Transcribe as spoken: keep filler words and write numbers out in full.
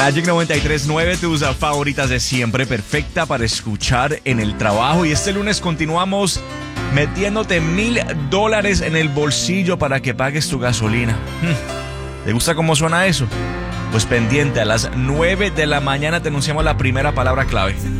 Magic noventa y tres punto nueve, tus favoritas de siempre, perfecta para escuchar en el trabajo. Y este lunes continuamos metiéndote mil dólares en el bolsillo para que pagues tu gasolina. ¿Te gusta cómo suena eso? Pues pendiente, a las nueve de la mañana te anunciamos la primera palabra clave.